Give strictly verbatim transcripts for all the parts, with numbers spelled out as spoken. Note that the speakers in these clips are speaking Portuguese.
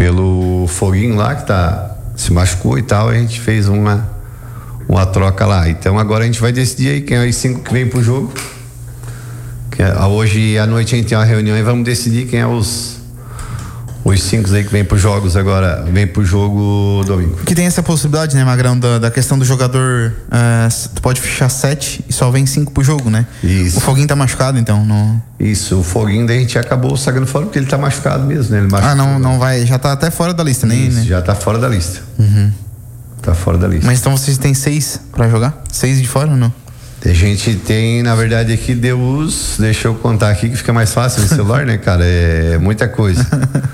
pelo Foguinho lá, que tá, se machucou e tal, a gente fez uma, uma troca lá. Então agora a gente vai decidir aí quem é os cinco que vem pro jogo. Que é, hoje à noite a gente tem uma reunião e vamos decidir quem é os os cinco aí que vem pros jogos agora, vem pro jogo domingo. Que tem essa possibilidade, né, Magrão, da, da questão do jogador, uh, tu pode fechar sete e só vem cinco pro jogo, né? Isso. O Foguinho tá machucado, então, não... Isso, o Foguinho daí a gente acabou sacando fora porque ele tá machucado mesmo, né? Ele machucou, ah, não, não vai, já tá até fora da lista, nem, Isso, né? já tá fora da lista. Uhum. Tá fora da lista. Mas então vocês têm seis pra jogar? Seis de fora ou não? A gente tem, na verdade, aqui deu os... Deixa eu contar aqui que fica mais fácil no celular, né, cara? É muita coisa.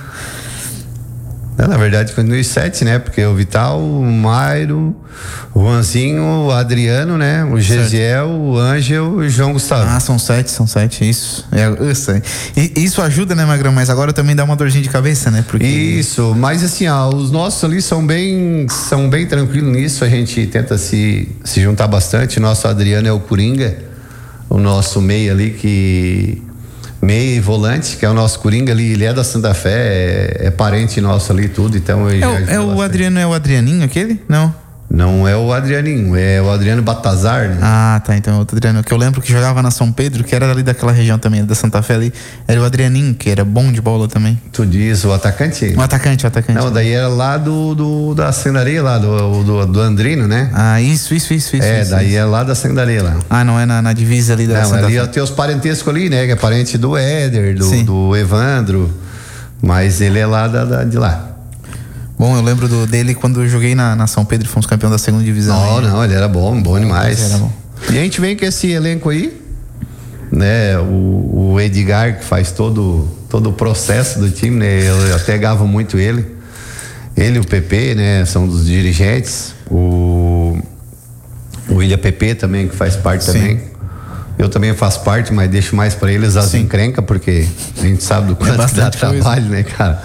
Na verdade, continue sete, né? Porque o Vital, o Mairo, o Juanzinho, o Adriano, né? O Gesiel, o Ângel e o João Gustavo. Ah, são sete, são sete, isso. É, isso, e, isso ajuda, né, Magrão? Mas agora também dá uma dorzinha de cabeça, né? Porque... Isso, mas assim, ó, os nossos ali são bem, são bem tranquilos nisso. A gente tenta se, se juntar bastante. O nosso Adriano é o Coringa, o nosso meia ali que... meia e volante, que é o nosso Coringa ali, ele é da Santa Fé, é, é parente nosso ali tudo, então ele é, o, é o Adriano, é o Adrianinho aquele? Não? Não é o Adrianinho, é o Adriano Batazar, né? Ah, tá, então é outro Adriano, que eu lembro que jogava na São Pedro, que era ali daquela região também, da Santa Fé ali, era o Adrianinho, que era bom de bola também. Tu diz o atacante? O atacante, o atacante. Não, daí era lá do, do da Sandaria lá, do, do, do Andrino, né? Ah, isso, isso, isso, isso. É, isso, daí isso. é lá da Sandaria lá. Ah, não é na, na divisa ali da Não, Santa ali Fé. tem os parentescos ali, né? Que é parente do Éder, do, do Evandro, mas ele é lá da, da, de lá. Bom, eu lembro do, dele quando eu joguei na, na São Pedro, fomos campeão da segunda divisão. Não, aí. não, ele era bom, bom demais. Era bom. E a gente vem com esse elenco aí, né? O, o Edgar, que faz todo, todo o processo do time, né? Eu até gavo muito ele. Ele e o P P, né? São dos dirigentes. O, o William P P também, que faz parte Sim. também. Eu também faço parte, mas deixo mais pra eles as encrencas, porque a gente sabe do quanto é dá trabalho, coisa. né, cara?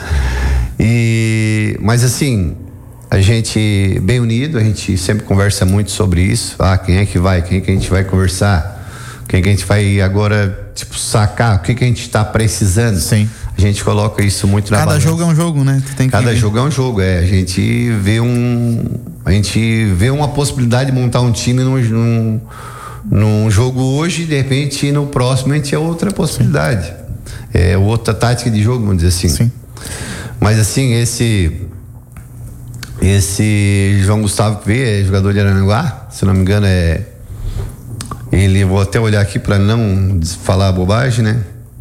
E, mas assim, a gente bem unido, a gente sempre conversa muito sobre isso. Ah, quem é que vai, quem é que a gente vai conversar, quem é que a gente vai agora, tipo, sacar, o que é que a gente tá precisando. Sim. A gente coloca isso muito na Cada balança. jogo é um jogo, né? Tu tem que... Cada jogo é um jogo, é. A gente vê um, a gente vê uma possibilidade de montar um time num, num, num jogo hoje, de repente no próximo a gente é outra possibilidade. Sim. É outra tática de jogo, vamos dizer assim. Sim. Mas assim, esse esse João Gustavo que veio é jogador de Araranguá, se não me engano é ele, vou até olhar aqui para não falar bobagem, né?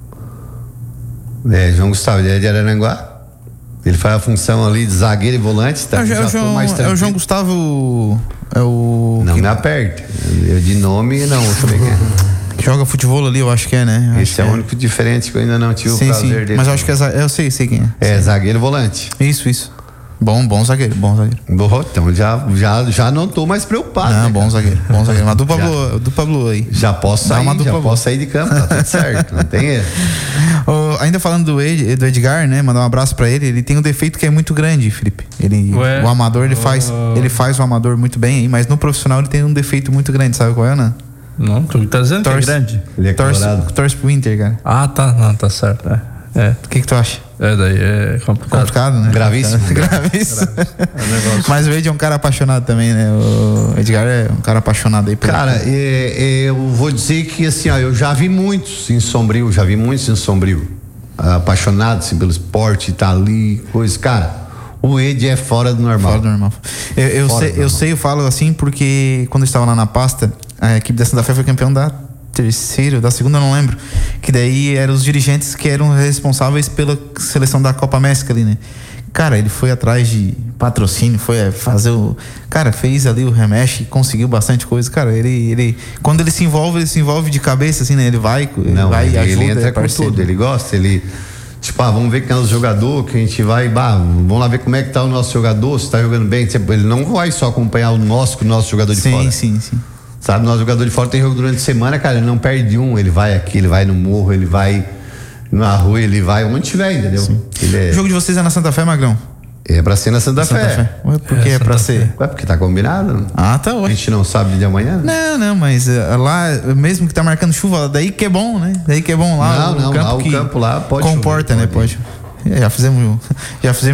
É, João Gustavo, ele é de Araranguá. Ele faz a função ali de zagueiro e volante, tá? É, Já é, o, João, mais é o João Gustavo, é o... Não que... me aperte. Eu de nome não, vou saber quem é. Que joga futebol ali, eu acho que é, né? Eu Esse é o único diferente que eu ainda não tive sim, o prazer sim. dele. Mas eu acho que é zagueiro, eu sei, sei quem é. É, zagueiro e volante. Isso, isso. Bom, bom zagueiro, bom zagueiro. Bom, então já, já, já não tô mais preocupado. Não, né, bom cara? zagueiro, bom zagueiro. Uma dupla Já. boa, dupla boa aí. Já posso Dá sair, uma dupla já boa. posso sair de campo, tá tudo certo, não tem erro. Oh, ainda falando do, Ed, do Edgar, né? Mandar um abraço pra ele. Ele tem um defeito que é muito grande, Felipe. Ele, Ué? o amador, ele faz, Oh. ele faz o amador muito bem aí, mas no profissional ele tem um defeito muito grande, sabe qual é, né? Não, tu tá dizendo Torce. que é grande. Ele é Torce, colorado. torce pro Inter, cara. Ah, tá, não, tá certo. É, é. O que que tu acha? É, daí é complicado. Complicado, né? Gravíssimo. Gravíssimo. É um negócio. Mas o Ed é um cara apaixonado também, né? O Edgar é um cara apaixonado aí por... Cara, é, é, eu vou dizer que assim, ó, eu já vi muitos em Sombrio, já vi muitos em Sombrio, apaixonados assim, pelo esporte, tá ali, coisa. Cara, o Ed é fora do normal. Fora do normal. Eu, eu, Fora sei, do eu normal. sei, eu falo assim porque quando eu estava lá na pasta, a equipe da Santa Fé foi campeão da terceira, da segunda eu não lembro, que daí eram os dirigentes que eram responsáveis pela seleção da Copa América ali, né? Cara, ele foi atrás de patrocínio, foi fazer o... Cara, fez ali o remexe, conseguiu bastante coisa. Cara, ele, ele... Quando ele se envolve, ele se envolve de cabeça, assim, né? Ele vai, ele Não, vai ele, e ajuda, ele entra é com parceiro. tudo, ele gosta, ele... Tipo, ah, vamos ver quem é o jogador, que a gente vai, bah, vamos lá ver como é que tá o nosso jogador, se tá jogando bem. Tipo, ele não vai só acompanhar o nosso, o nosso jogador de sim, fora. Sim, sim, sim. Sabe, nosso jogador de fora tem jogo durante a semana, cara, ele não perde um, ele vai aqui, ele vai no morro, ele vai na rua, ele vai onde tiver, entendeu? Ele é, O jogo de vocês é na Santa Fé, Magrão? é pra ser na Santa, Santa Fé. Fé. Ué, por que é, é pra ser? Ué, porque tá combinado. Ah, tá, A ué. gente não sabe de amanhã. Não, não, mas uh, lá, mesmo que tá marcando chuva, daí que é bom, né? Daí que é bom lá. Não, o não, campo lá o que campo lá pode comporta, chover, né? pode. Pode. É, já fizemos, já fizemos